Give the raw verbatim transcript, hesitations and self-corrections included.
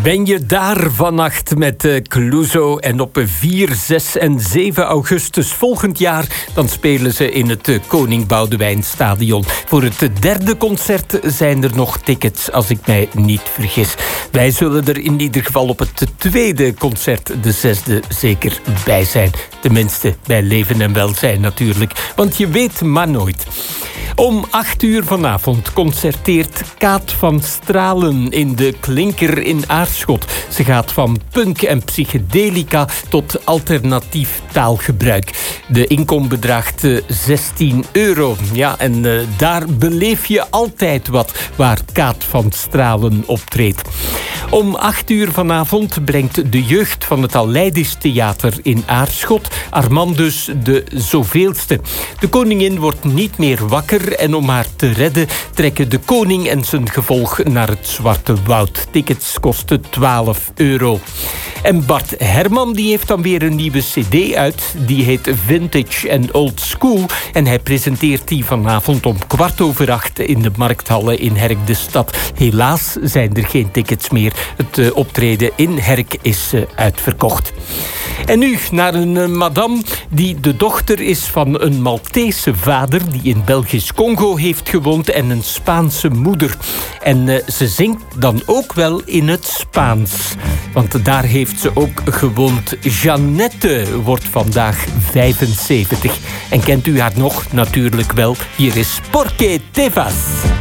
Ben je daar vannacht met uh, Clouseau en op vier, zes en zeven augustus volgend jaar... dan spelen ze in het uh, Koning Boudewijn Stadion. Voor het uh, derde concert zijn er nog tickets, als ik mij niet vergis. Wij zullen er in ieder geval op het tweede concert, de zesde, zeker bij zijn. Tenminste, bij leven en welzijn natuurlijk. Want je weet maar nooit. Om acht uur vanavond concerteert Kaat van Stralen in de Klinker in Aarschot. Ze gaat van punk en psychedelica tot alternatief taalgebruik. De inkom bedraagt uh, zestien euro. Ja, en uh, daar beleef je altijd wat waar Kaat van Stralen optreedt. Om acht uur vanavond brengt de jeugd van het Aleidisch Theater in Aarschot Armandus de zoveelste. De koningin wordt niet meer wakker en om haar te redden trekken de koning en zijn gevolg naar het Zwarte Woud. Tickets kosten twaalf euro. En Bart Herman die heeft dan weer een nieuwe cd uit. Die heet Vintage and Old School. En hij presenteert die vanavond om kwart over acht in de Markthalle in Herk de Stad. Helaas zijn er geen tickets meer. Het uh, optreden in Herk is uh, uitverkocht. En nu naar een uh, madame die de dochter is van een Maltese vader die in Belgisch Congo heeft gewoond en een Spaanse moeder. En uh, ze zingt dan ook wel in het Spaans. Want daar heeft ze ook gewoond. Jeannette wordt vandaag vijfenzeventig. En kent u haar nog? Natuurlijk wel. Hier is Porque te vas.